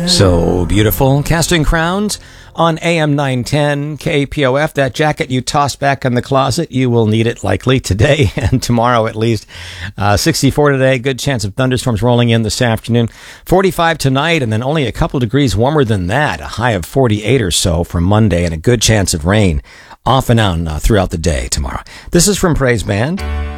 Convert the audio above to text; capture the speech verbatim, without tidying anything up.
So beautiful. Casting Crowns on A M nine ten K P O F. That jacket you tossed back in the closet, you will need it likely today and tomorrow at least. Uh, sixty-four today, good chance of thunderstorms rolling in this afternoon. forty-five tonight, and then only a couple degrees warmer than that. A high of forty-eight or so for Monday, and a good chance of rain off and on uh, throughout the day tomorrow. This is from Praise Band.